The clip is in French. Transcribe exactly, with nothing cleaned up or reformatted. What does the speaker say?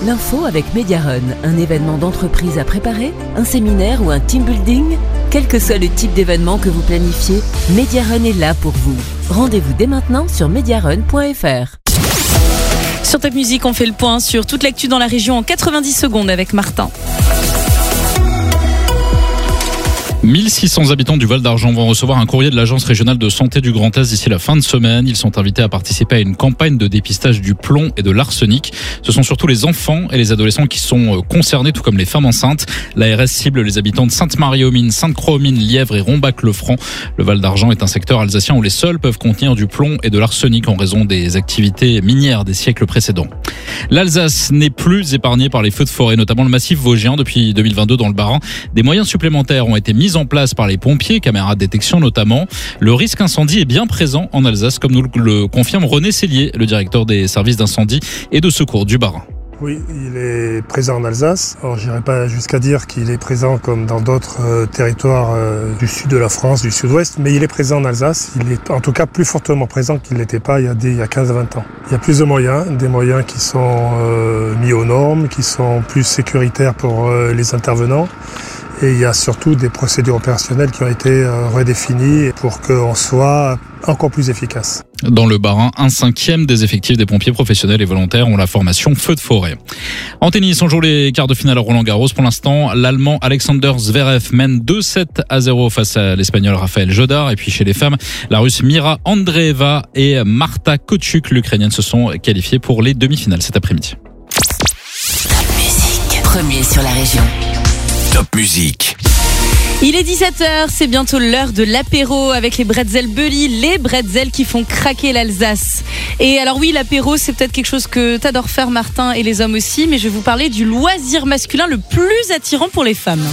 L'info avec Mediarun, un événement d'entreprise à préparer, un séminaire ou un team building. Quel que soit le type d'événement que vous planifiez, Mediarun est là pour vous. Rendez-vous dès maintenant sur mediarun point f r. Sur Top Music, on fait le point sur toute l'actu dans la région en quatre-vingt-dix secondes avec Martin. mille six cents habitants du Val d'Argent vont recevoir un courrier de l'Agence régionale de santé du Grand Est d'ici la fin de semaine. Ils sont invités à participer à une campagne de dépistage du plomb et de l'arsenic. Ce sont surtout les enfants et les adolescents qui sont concernés, tout comme les femmes enceintes. L'A R S cible les habitants de Sainte-Marie-aux-Mines, Sainte-Croix-aux-Mines, Lièvre et Rombach-le-Franc. Le Val d'Argent est un secteur alsacien où les sols peuvent contenir du plomb et de l'arsenic en raison des activités minières des siècles précédents. L'Alsace n'est plus épargnée par les feux de forêt, notamment le massif vosgien depuis deux mille vingt-deux dans le Bas-Rhin. Des moyens supplémentaires ont été mis en place par les pompiers, caméras de détection notamment. Le risque incendie est bien présent en Alsace, comme nous le confirme René Cellier, le directeur des services d'incendie et de secours du Bas-Rhin. Oui, il est présent en Alsace. Alors, je n'irai pas jusqu'à dire qu'il est présent comme dans d'autres euh, territoires euh, du sud de la France, du sud-ouest, mais il est présent en Alsace. Il est en tout cas plus fortement présent qu'il ne l'était pas il y a, des, il y a quinze à vingt ans. Il y a plus de moyens, des moyens qui sont euh, mis aux normes, qui sont plus sécuritaires pour euh, les intervenants. Et il y a surtout des procédures opérationnelles qui ont été euh, redéfinies pour qu'on soit encore plus efficace. Dans le Bas-Rhin, un cinquième des effectifs des pompiers professionnels et volontaires ont la formation feu de forêt. En tennis, on joue les quarts de finale à Roland-Garros. Pour l'instant, l'Allemand Alexander Zverev mène deux sept à zéro face à l'Espagnol Rafael Jodar. Et puis chez les femmes, la Russe Mira Andreeva et Marta Kochuk, l'Ukrainienne, se sont qualifiées pour les demi-finales cet après-midi. Top Music, premier sur la région. Top Music. Il est dix-sept heures, c'est bientôt l'heure de l'apéro avec les bretzels Bully, les bretzels qui font craquer l'Alsace. Et alors oui, l'apéro, c'est peut-être quelque chose que t'adores faire, Martin, et les hommes aussi, mais je vais vous parler du loisir masculin le plus attirant pour les femmes.